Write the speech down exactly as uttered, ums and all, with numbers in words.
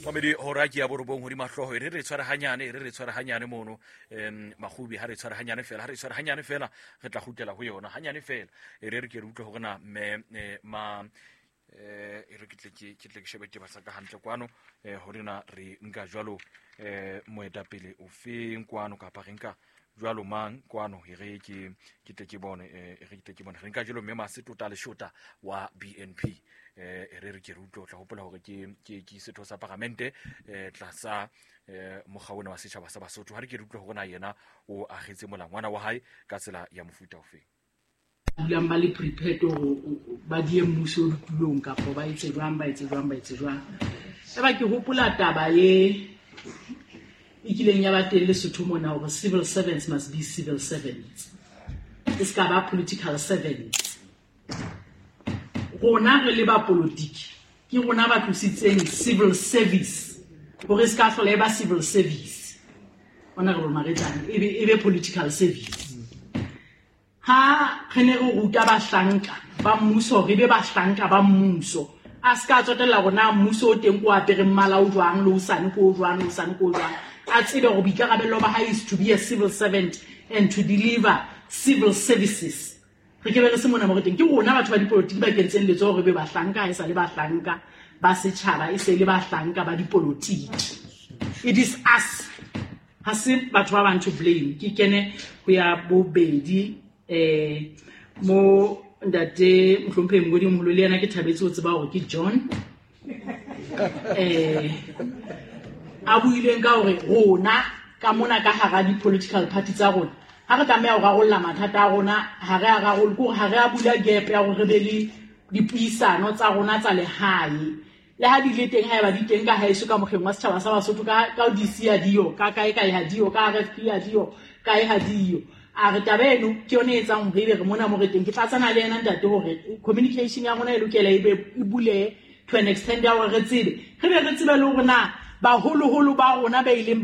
Famedi hora ke ya borobong ho di mahloho re re tshwara hanyane re re tshwara hanyane mono em mahubi ha re tshwara hanyane fela ha re tshwara hanyane fela re tla gutela ho yona hanyane fela e re re ke re utlwe ho gona me ma eh e re ke tle ke tle ke shebetse ba sa ka hantle kwano eh ho rena re nka jwalo eh moetapele o feng kwano ka pa renka jwalo mang kwano e re ke ke tle ke bone e re ke tle ke bone re nka jwalo mme ma se total shota wa B N P eh e re re ke re utlwe tla hopola hore ke ke ke setho sa parlamente eh tla sa eh mogawona wa setšhaba sa Basotho ha re ke re utlwe hore na yena o agetse molangwana wa hae ka tsela ya mofuta o feng dula ba le prepared go ba die mmuso ditulong ka go ba itse jwang ba itse jwang ba itse jwang e ba ke hopola taba ye ikileng ya ba teng le Sotho mona hore civil servants must be civil servants it's ka ba political servants rona re le ba politiki ke rona ba tlositseng civil service hore se ka hlola e ba civil service ona re bo maretsana e be e be political service ha khene go ruta ba hlanka ba mmuso re be ba hlanka ba mmuso a ska tsotella gona mmuso o teng go apere mmala o jwang le o sane go jwang le o sane go jwang a tsebe go bikarabelo ba high is to be a civil servant and to deliver civil services re ke be re se mona mo teng ke rona batho ba dipolitiki ba kentseng letso re be ba hlanka e sa le ba hlanka ba setšhaba e se le ba hlanka ba dipolitiki it is us ha se batho ba bang to blame ke kene go ya bobedi eh mo ndate mhlompe mngodi mholo le yana ke thabetse o tseba hore ke John eh a buileng ka hore rona ka mona ka hara di political party tsa rona ha re tsamaya go rarolla mathata a rona ha re a rarolla go ha re a bula gap ya gore be le dipuisano tsa rona tsa lehae le ha di le teng ha ba di teng ka haeso ka mogeng wa setšhaba sa Basotho ka ka di sia dio ka kae kae ha dio ka R F P ya dio kae ha dio a re tabeno ke yone etsa mo re re mona mo re teng ke tlatsana le yena ntate hore communication ya rona e lokela e be e bule to an extent ya gore re tsebe re be re tsebe le rona ba holo holo ba rona ba ile